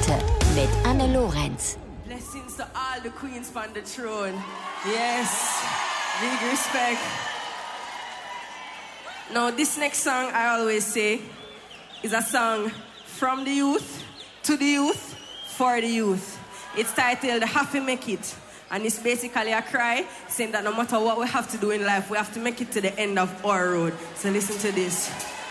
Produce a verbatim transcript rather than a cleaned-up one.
heute mit Anne Lorenz. Blessings to all the queens on the throne. Yes, big respect. Now, this next song, I always say, is a song from the youth, to the youth, for the youth. It's titled Have to Make It. And it's basically a cry saying that no matter what we have to do in life, we have to make it to the end of our road. So listen to this.